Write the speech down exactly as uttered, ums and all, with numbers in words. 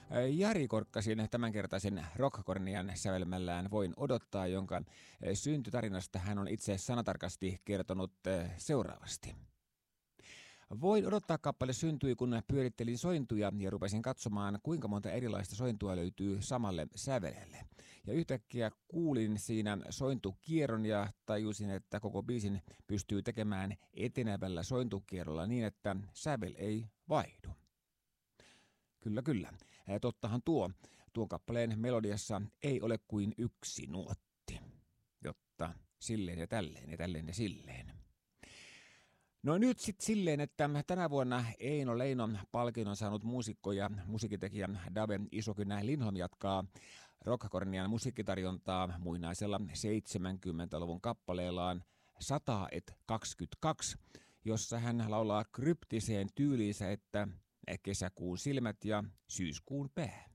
Jari Korkkasin tämänkertaisen rockkornian sävelmällään Voin odottaa, jonka syntytarinasta hän on itse sanatarkasti kertonut seuraavasti. Voin odottaa kappale syntyi, kun pyörittelin sointuja ja rupesin katsomaan, kuinka monta erilaista sointua löytyy samalle sävelelle. Ja yhtäkkiä kuulin siinä sointukierron ja tajusin, että koko biisin pystyy tekemään etenevällä sointukierrolla niin, että sävel ei vaihdu. Kyllä, kyllä. Tottahan tuo. Tuon kappaleen melodiassa ei ole kuin yksi nuotti. Jotta silleen ja tälleen ja tälleen ja silleen. No nyt sitten silleen, että tänä vuonna Eino Leinon palkinnon saanut muusikko ja musiikitekijä Dave Isokynä Lindholm jatkaa rockkornian musiikkitarjontaa muinaisella seitsemänkymmentäluvun kappaleellaan sata et kaksikymmentäkaksi, jossa hän laulaa kryptiseen tyyliinsä, että kesäkuun silmät ja syyskuun pää.